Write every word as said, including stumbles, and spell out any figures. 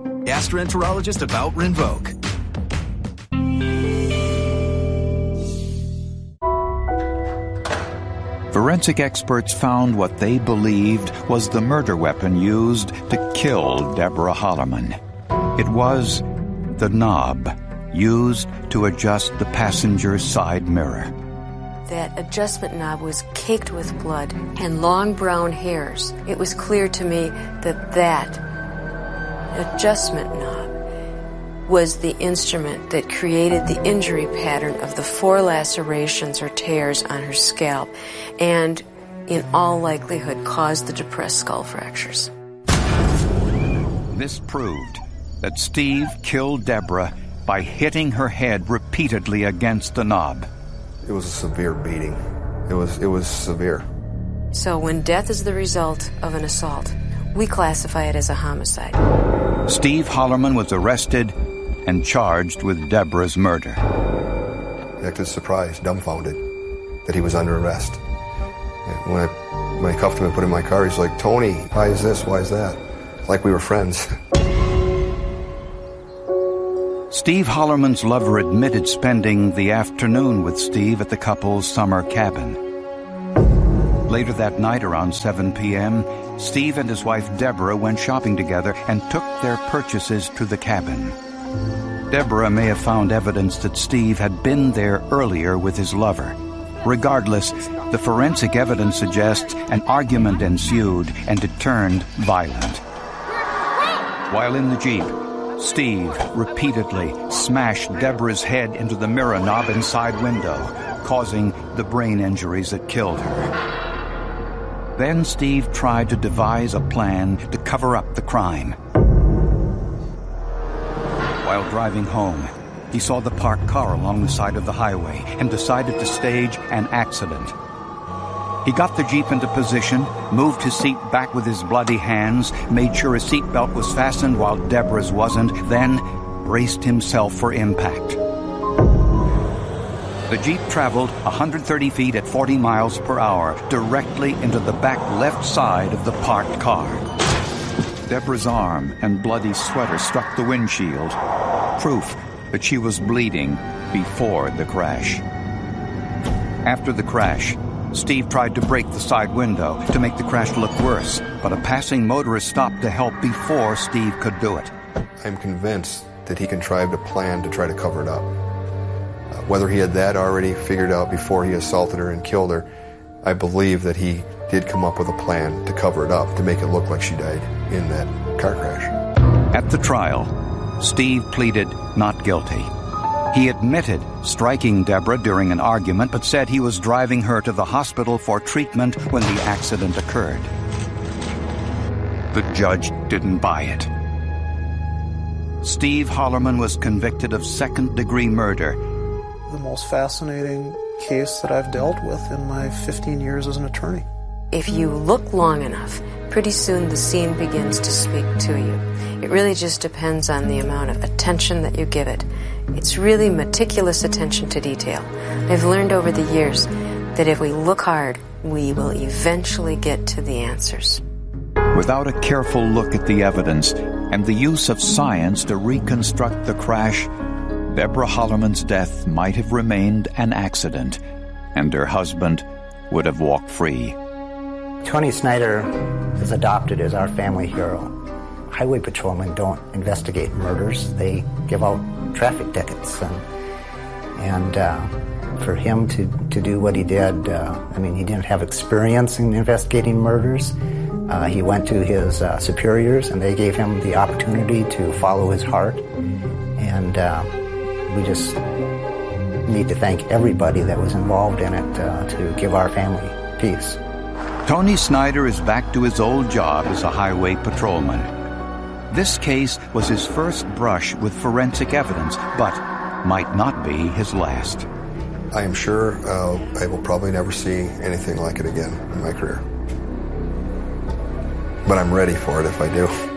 Gastroenterologist about Rinvoq. Forensic experts found what they believed was the murder weapon used to kill Deborah Hollerman. It was the knob used to adjust the passenger's side mirror. That adjustment knob was caked with blood and long brown hairs. It was clear to me that that adjustment knob was the instrument that created the injury pattern of the four lacerations or tears on her scalp and, in all likelihood, caused the depressed skull fractures. This proved that Steve killed Deborah by hitting her head repeatedly against the knob. It was a severe beating. It was, it was severe. So when death is the result of an assault, we classify it as a homicide. Steve Hollerman was arrested and charged with Deborah's murder. I acted surprised, dumbfounded, that he was under arrest. And when I, when I cuffed him and put him in my car, he's like, "Tony, why is this? Why is that?" Like we were friends. Steve Hollerman's lover admitted spending the afternoon with Steve at the couple's summer cabin. Later that night, around seven p.m., Steve and his wife Deborah went shopping together and took their purchases to the cabin. Deborah may have found evidence that Steve had been there earlier with his lover. Regardless, the forensic evidence suggests an argument ensued and it turned violent. While in the Jeep, Steve repeatedly smashed Deborah's head into the mirror knob and side window, causing the brain injuries that killed her. Then Steve tried to devise a plan to cover up the crime. While driving home, he saw the parked car along the side of the highway and decided to stage an accident. He got the Jeep into position, moved his seat back with his bloody hands, made sure his seatbelt was fastened while Deborah's wasn't, then braced himself for impact. The Jeep traveled one hundred thirty feet at forty miles per hour, directly into the back left side of the parked car. Deborah's arm and bloody sweater struck the windshield, proof that she was bleeding before the crash. After the crash, Steve tried to break the side window to make the crash look worse, but a passing motorist stopped to help before Steve could do it. I'm convinced that he contrived a plan to try to cover it up. Uh, whether he had that already figured out before he assaulted her and killed her, I believe that he did come up with a plan to cover it up, to make it look like she died in that car crash. At the trial, Steve pleaded not guilty. He admitted striking Deborah during an argument, but said he was driving her to the hospital for treatment when the accident occurred. The judge didn't buy it. Steve Hollerman was convicted of second-degree murder. The most fascinating case that I've dealt with in my fifteen years as an attorney. If you look long enough, pretty soon the scene begins to speak to you. It really just depends on the amount of attention that you give it. It's really meticulous attention to detail. I've learned over the years that if we look hard, we will eventually get to the answers. Without a careful look at the evidence and the use of science to reconstruct the crash, Deborah Hollerman's death might have remained an accident, and her husband would have walked free. Tony Snyder is adopted as our family hero. Highway patrolmen don't investigate murders. They give out traffic tickets. And, and uh, for him to, to do what he did, uh, I mean, he didn't have experience in investigating murders. Uh, he went to his uh, superiors, and they gave him the opportunity to follow his heart. And uh, we just need to thank everybody that was involved in it uh, to give our family peace. Tony Snyder is back to his old job as a highway patrolman. This case was his first brush with forensic evidence, but might not be his last. I am sure uh, I will probably never see anything like it again in my career. But I'm ready for it if I do.